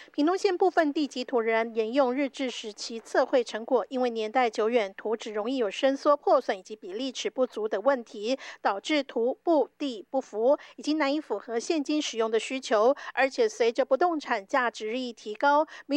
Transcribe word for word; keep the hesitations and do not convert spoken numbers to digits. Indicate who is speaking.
Speaker 1: 屏东县部分地籍土仍沿用日治时期测绘成果，因为年代久远，图纸容易有伸缩、破损以及比例尺不足等问题，导致图布地不符，已经难以符合现今使用的需求。而且随着不动产价值日益提高，